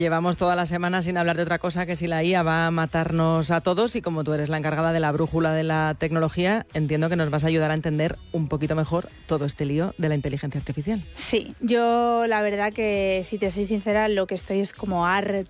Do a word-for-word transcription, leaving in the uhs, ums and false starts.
Llevamos toda la semana sin hablar de otra cosa que si la I A va a matarnos a todos, y como tú eres la encargada de la brújula de la tecnología, entiendo que nos vas a ayudar a entender un poquito mejor todo este lío de la inteligencia artificial. Sí, yo la verdad que, si te soy sincera, lo que estoy es como harta